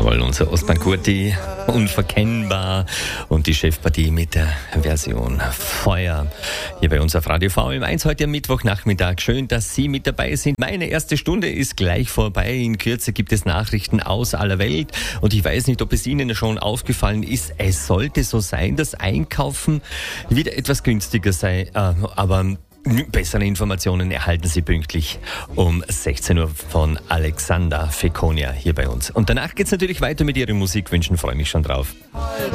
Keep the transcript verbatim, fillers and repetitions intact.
Jawohl, unser Osman Kurti, unverkennbar, und die Chefpartie mit der Version Feuer. Hier bei uns auf Radio V M eins heute am Mittwochnachmittag. Schön, dass Sie mit dabei sind. Meine erste Stunde ist gleich vorbei. In Kürze gibt es Nachrichten aus aller Welt. Und ich weiß nicht, ob es Ihnen schon aufgefallen ist, es sollte so sein, dass Einkaufen wieder etwas günstiger sei. Aber bessere Informationen erhalten Sie pünktlich um sechzehn Uhr von Alexander Fekonia hier bei uns. Und danach geht's natürlich weiter mit Ihren Musikwünschen, freue mich schon drauf.